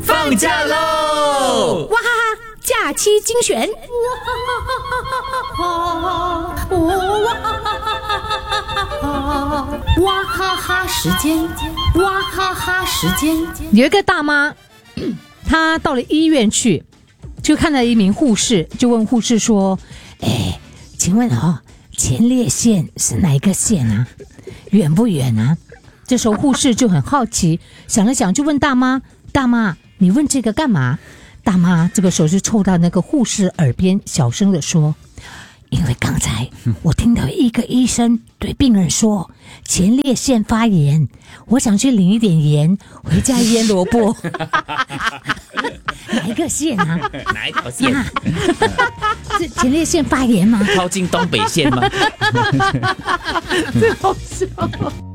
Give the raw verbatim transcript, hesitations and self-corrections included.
放假喽！ 哇哈哈，假期精选。哇哈哈时间，哇哈哈时间。有一个大妈，她到了医院去，就看到一名护士，就问护士说：“哎，请问哦，前列腺是哪一个腺啊？远不远啊？”这时候护士就很好奇，想了想就问大妈：“大妈，你问这个干嘛？”大妈这个手就凑到那个护士耳边，小声地说：“因为刚才我听到一个医生对病人说前列腺发炎，我想去领一点盐回家腌萝卜。”哪一个县啊？ 哪一条线？ 啊、这前列腺发炎吗？ 靠近东北线吗？ 这好笑。